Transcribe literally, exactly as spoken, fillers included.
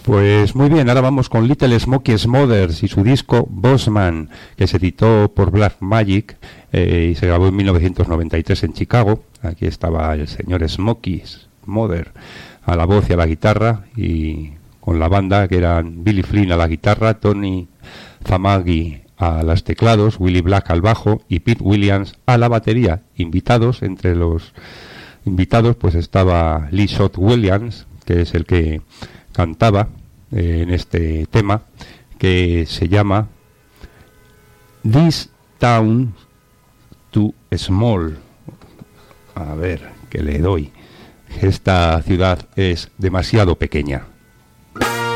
Pues muy bien, ahora vamos con Little Smokey Smothers y su disco Bossman, que se editó por Black Magic eh, y se grabó en mil novecientos noventa y tres en Chicago. Aquí estaba el señor Smokey Smothers a la voz y a la guitarra, y con la banda que eran Billy Flynn a la guitarra, Tony Zamagi a los teclados, Willie Black al bajo y Pete Williams a la batería. Invitados, entre los invitados pues estaba Lee Shot Williams, que es el que cantaba eh, en este tema, que se llama This Town Too Small. A ver, que le doy. Esta ciudad es demasiado pequeña.